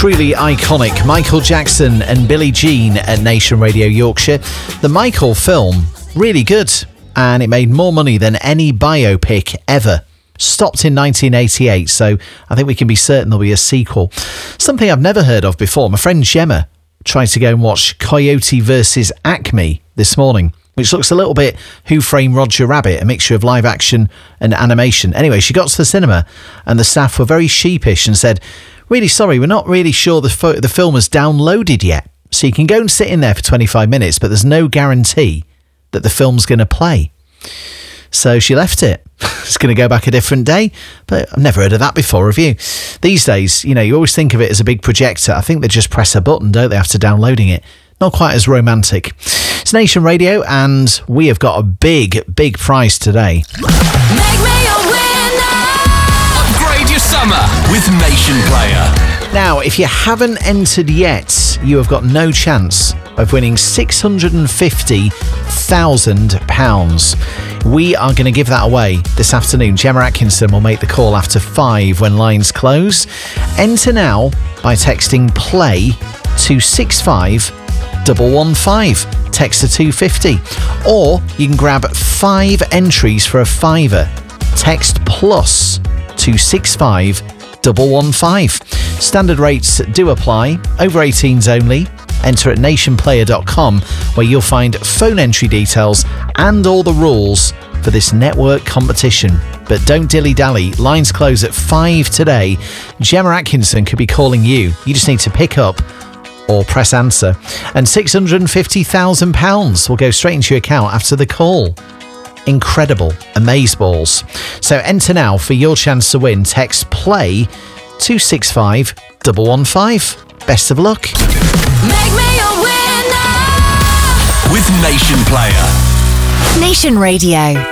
Truly iconic. Michael Jackson and Billie Jean at Nation Radio Yorkshire. The Michael film, really good. And it made more money than any biopic ever. Stopped in 1988, so I think we can be certain there'll be a sequel. Something I've never heard of before. My friend Gemma tried to go and watch Coyote vs. Acme this morning, which looks a little bit Who Framed Roger Rabbit, a mixture of live action and animation. Anyway, she got to the cinema and the staff were very sheepish and said, "Really sorry, we're not really sure the film is downloaded yet. So you can go and sit in there for 25 minutes, but there's no guarantee that the film's going to play." So she left it. It's going to go back a different day. But I've never heard of that before, have you? These days, you know, you always think of it as a big projector. I think they just press a button, don't they, after downloading it? Not quite as romantic. It's Nation Radio, and we have got a big, big prize today. Make me a winner. Upgrade your summer with Nation Player. Now, if you haven't entered yet, you have got no chance of winning £650,000. We are going to give that away this afternoon. Gemma Atkinson will make the call after 5 when lines close. Enter now by texting PLAY to 65115. Text to 250. Or you can grab 5 entries for a £5. Text plus to 65115. Standard rates do apply. Over 18s only. Enter at nationplayer.com, where you'll find phone entry details and all the rules for this network competition. But don't dilly-dally. Lines close at 5 today. Gemma Atkinson could be calling you. You just need to pick up or press answer. And £650,000 will go straight into your account after the call. Incredible. Amazeballs. So enter now for your chance to win. Text PLAY to 65115. Best of luck. Make me a winner. With Nation Player. Nation Radio.